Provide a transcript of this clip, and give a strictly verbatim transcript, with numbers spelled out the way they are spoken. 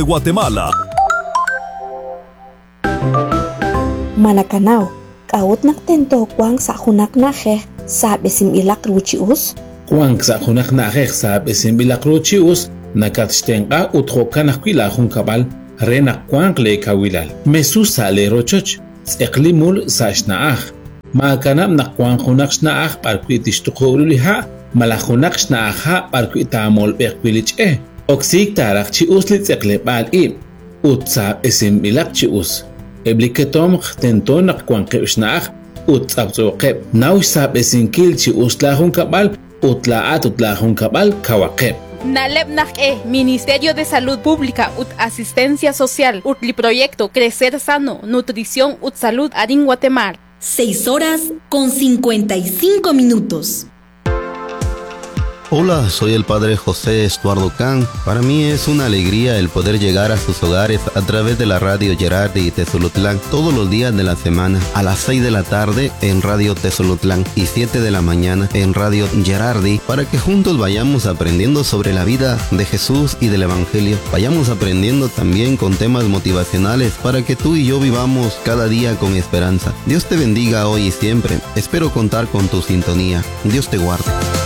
Guatemala. Malacanao, kaot naktento kwang sa hunak na he, sabi sim ilak ruchius. Kwang sa hunak na he, sabi sim ilak ruchius, nakatstenga uthoka nakwila hun kabal, renak kwang le kawilal. Mesusa le rochoch, seklimul sa shnaach. Maakanam na kwang hunak shnaach parkwitish tukhululiha, malahunak shnaach ha parkwitamol bekwilich eh. Oksik tarak chius lit seklepal ib, utsa isim ilak chius. Ebliketom tenton nakwan kebsnaach ut abzoqeb naw sab esinkil chi uslahun kabal utlaat utlahun kabal kawaqeb Nalebnaj e Ministerio de Salud Pública ut Asistencia Social utli proyecto Crecer Sano Nutrición ut Salud Adin Guatemala. Seis horas con cincuenta y cinco minutos. Hola, soy el padre José Estuardo Can. Para mí es una alegría el poder llegar a sus hogares a través de la radio Gerardi y Tezolotlán todos los días de la semana, a las seis de la tarde en Radio Tezolotlán y siete de la mañana en Radio Gerardi, para que juntos vayamos aprendiendo sobre la vida de Jesús y del Evangelio. Vayamos aprendiendo también con temas motivacionales para que tú y yo vivamos cada día con esperanza. Dios te bendiga hoy y siempre. Espero contar con tu sintonía. Dios te guarde.